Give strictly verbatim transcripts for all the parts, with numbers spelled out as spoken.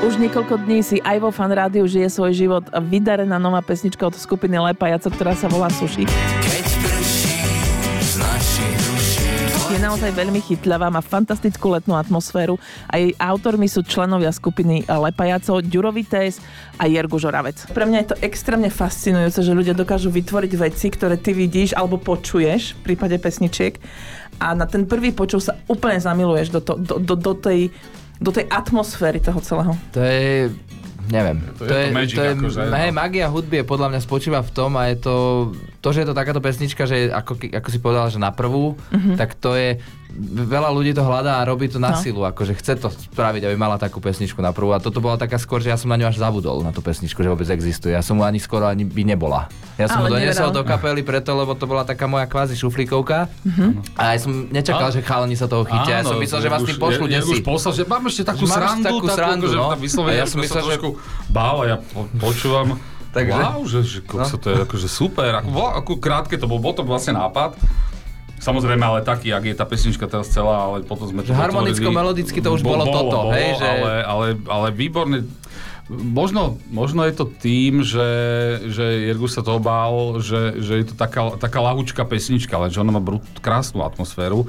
Už niekoľko dní si aj vo Fan Rádiu žije svoj život vydarená nová pesnička od skupiny Lepajaco, ktorá sa volá Sushi. Keď prší z našich duší. Je naozaj veľmi chytľavá, má fantastickú letnú atmosféru a jej autormi sú členovia skupiny Lepajaco, Ďuro Vitéz a Jergu Žoravec. Pre mňa je to extrémne fascinujúce, že ľudia dokážu vytvoriť veci, ktoré ty vidíš alebo počuješ v prípade pesničiek a na ten prvý počuť sa úplne zamiluješ do, to, do, do, do tej do tej atmosféry toho celého. To je, neviem. To je to, to magic, to je, akože. Hej, magia hudby je podľa mňa spočíva v tom a je to, to, že je to takáto pesnička, že ako, ako si povedala, že na prvú, mm-hmm. tak to je, veľa ľudí to hľadá a robí to na no. silu, akože chce to spraviť, aby mala takú pesničku na prvú a toto bola taká skôr, že ja som na ňu až zabudol, na tú pesničku, že vôbec existuje. Ja som mu ani skoro ani by nebola. Ja som ale ho donesol nevedal. do kapely preto, lebo to bola taká moja kvázi šuflíkovka mm-hmm. a ja som nečakal, a? že chalani sa toho chytia. Ja som myslel, že vás tým pošlu desi. Už poslal, že mám ešte takú že srandu, takú srandu, takú, no. že vyslovene, ja som myslel, sa trošku bál a ja po, počúvam. Takže? Wow, že, že no. to je akože super. Ako, ako krátke to bol, bol to vlastne nápad. Samozrejme, ale taký, ak je tá pesnička teraz celá, ale potom sme to harmonicko-melodicky to už bolo, bolo toto, bolo, hej, že... ale, ale, ale výborne. Možno, možno je to tým, že, že Jergu sa toho bál, že, že je to taká, taká lahúčka pesnička, lenže ona má brut, krásnu atmosféru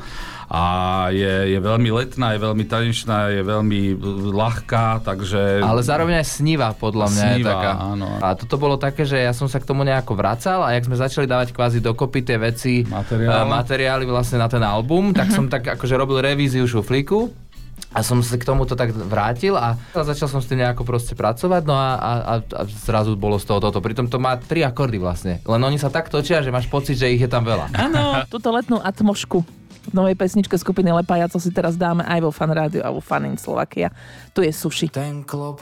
a je, je veľmi letná, je veľmi tanečná, je veľmi ľahká, takže... Ale zároveň aj snívá, podľa mňa snívá, je taká. Áno. A toto bolo také, že ja som sa k tomu nejako vracal a jak sme začali dávať kvázi dokopy tie veci, Materiál. materiály vlastne na ten album, tak som tak akože robil revíziu šuflíku. A som sa k tomuto tak vrátil a začal som s tým nejako proste pracovať, no a, a, a zrazu bolo z toho toto. Pritom to má tri akordy vlastne, len oni sa tak točia, že máš pocit, že ich je tam veľa. Áno, túto letnú atmošku v novej pesničke skupiny Lepajaco si teraz dáme aj vo Fan Rádiu a vo Fan in Slovakia. Tu je Sushi. Ten klop